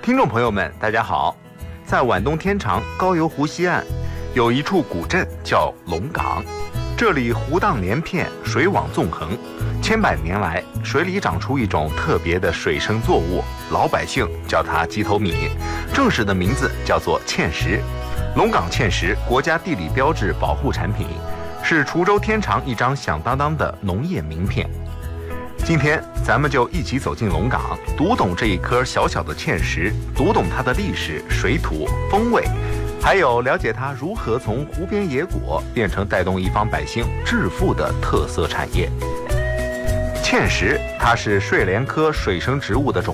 听众朋友们，大家好。在皖东天长高邮湖西岸，有一处古镇叫龙岗。这里湖荡连片，水网纵横，千百年来，水里长出一种特别的水生作物，老百姓叫它鸡头米，正式的名字叫做芡实。龙岗芡实国家地理标志保护产品，是滁州天长一张响当当的农业名片。今天咱们就一起走进龙岗，读懂这一颗小小的芡实，读懂它的历史、水土、风味，还有了解它如何从湖边野果变成带动一方百姓致富的特色产业。芡实它是睡莲科水生植物的种